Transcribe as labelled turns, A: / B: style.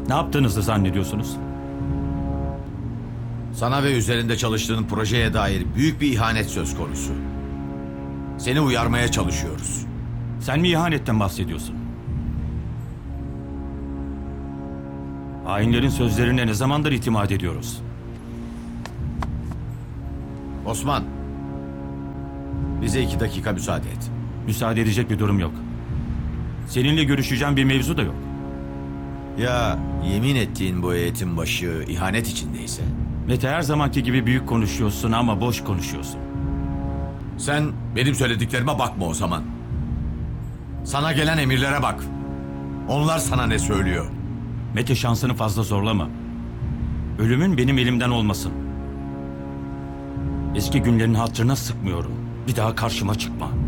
A: Ne yaptığınızı zannediyorsunuz?
B: Sana ve üzerinde çalıştığın projeye dair büyük bir ihanet söz konusu. Seni uyarmaya çalışıyoruz.
A: Sen mi ihanetten bahsediyorsun? Hainlerin sözlerine ne zamandır itimat ediyoruz?
B: Osman, bize 2 dakika müsaade et.
A: Müsaade edecek bir durum yok. Seninle görüşeceğim bir mevzu da yok.
B: Ya yemin ettiğin bu heyetin başı ihanet içindeyse?
A: Mete, her zamanki gibi büyük konuşuyorsun ama boş konuşuyorsun.
B: Sen benim söylediklerime bakma o zaman. Sana gelen emirlere bak. Onlar sana ne söylüyor?
A: Mete, şansını fazla zorlama. Ölümün benim elimden olmasın. Eski günlerin hatırına sıkmıyorum. Bir daha karşıma çıkma.